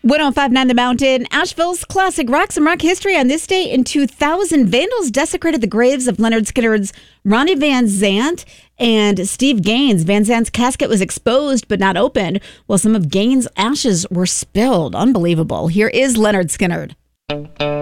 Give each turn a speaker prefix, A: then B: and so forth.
A: 105.9 The Mountain, Asheville's classic rock. Some rock history on this day in 2000. Vandals desecrated the graves of Leonard Skinner's Ronnie Van Zant and Steve Gaines. Van Zant's casket was exposed but not opened, while some of Gaines' ashes were spilled. Unbelievable. Here is Leonard Skinner.